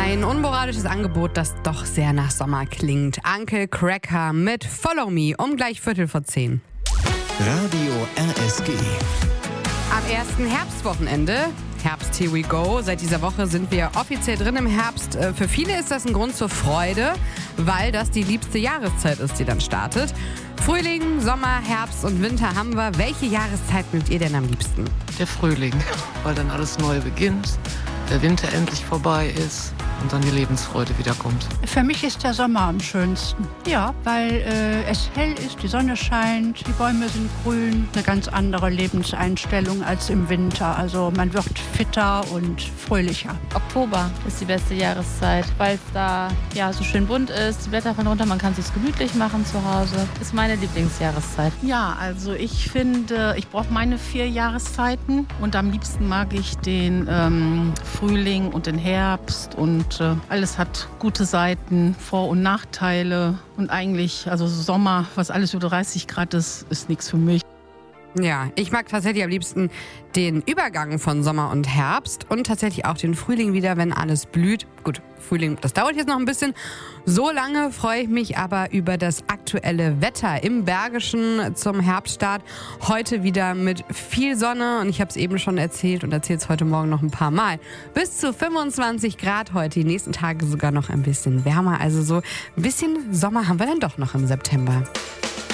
Ein unmoralisches Angebot, das doch sehr nach Sommer klingt. Uncle Cracker mit Follow Me um gleich 10:15. Radio RSG. Am ersten Herbstwochenende, Herbst Here We Go, seit dieser Woche sind wir offiziell drin im Herbst. Für viele ist das ein Grund zur Freude, weil das die liebste Jahreszeit ist, die dann startet. Frühling, Sommer, Herbst und Winter haben wir. Welche Jahreszeit mögt ihr denn am liebsten? Der Frühling, weil dann alles neu beginnt, der Winter endlich vorbei ist und dann die Lebensfreude wiederkommt. Für mich ist der Sommer am schönsten. Ja, weil es hell ist, die Sonne scheint, die Bäume sind grün. Eine ganz andere Lebenseinstellung als im Winter. Also man wird fitter und fröhlicher. Oktober ist die beste Jahreszeit, weil es da so schön bunt ist. Die Blätter fallen runter, man kann es sich gemütlich machen zu Hause. Ist meine Lieblingsjahreszeit. Ja, also ich finde, ich brauche meine 4 Jahreszeiten und am liebsten mag ich den Frühling und den Herbst und alles hat gute Seiten, Vor- und Nachteile und eigentlich, also Sommer, was alles über 30 Grad ist, ist nichts für mich. Ja, ich mag tatsächlich am liebsten den Übergang von Sommer und Herbst und tatsächlich auch den Frühling wieder, wenn alles blüht. Gut, Frühling, das dauert jetzt noch ein bisschen. So lange freue ich mich aber über das aktuelle Wetter im Bergischen zum Herbststart. Heute wieder mit viel Sonne und ich habe es eben schon erzählt und erzähle es heute Morgen noch ein paar Mal. Bis zu 25 Grad heute, die nächsten Tage sogar noch ein bisschen wärmer. Also so ein bisschen Sommer haben wir dann doch noch im September.